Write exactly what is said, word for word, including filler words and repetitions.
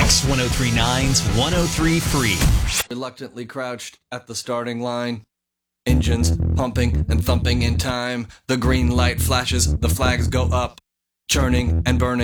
X one oh three nine's one oh three Free. Reluctantly crouched at the starting line. Engines pumping and thumping in time. The green light flashes, the flags go up. Churning and burning.